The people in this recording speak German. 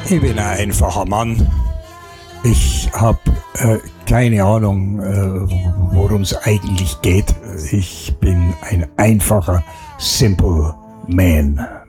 Ich bin ein einfacher Mann. Ich habe keine Ahnung, worum es eigentlich geht. Ich bin ein einfacher, simple man.